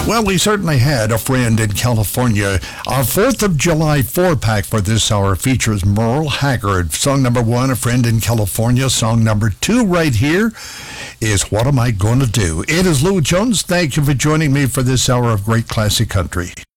Well, we certainly had a friend in California. Our 4th of July 4-pack for this hour features Merle Haggard. Song number 1, A Friend in California. Song number 2 right here is What Am I Gonna Do? It is Lou Jones. Thank you for joining me for this hour of great classic country.